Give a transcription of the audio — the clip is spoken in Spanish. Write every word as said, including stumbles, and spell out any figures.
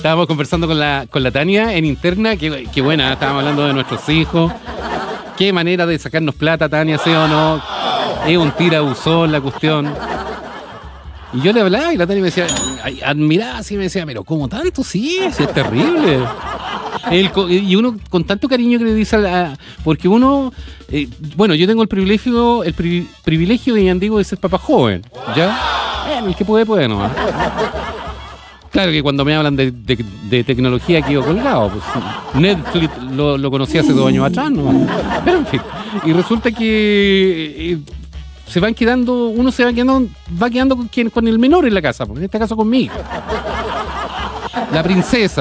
Estábamos conversando con la, con la Tania en interna, qué, qué buena, estábamos hablando de nuestros hijos. Qué manera de sacarnos plata, Tania, ¿sí o no? Es un tirabuzón la cuestión. Y yo le hablaba y la Tania me decía, admiraba así, me decía, pero ¿cómo tanto? Sí, sí es terrible. El, y uno con tanto cariño que le dice a la, porque uno, eh, bueno, yo tengo el privilegio, el pri, privilegio de digo de ser papá joven, ¿ya? Bueno, el que puede, puede nomás. Claro que cuando me hablan de, de, de tecnología quedo colgado. Pues, Netflix lo, lo conocí hace dos años atrás, ¿no? Pero en fin. Y resulta que eh, se van quedando, uno se va quedando, va quedando con, quien, con el menor en la casa, porque en este caso con mi hija. La princesa.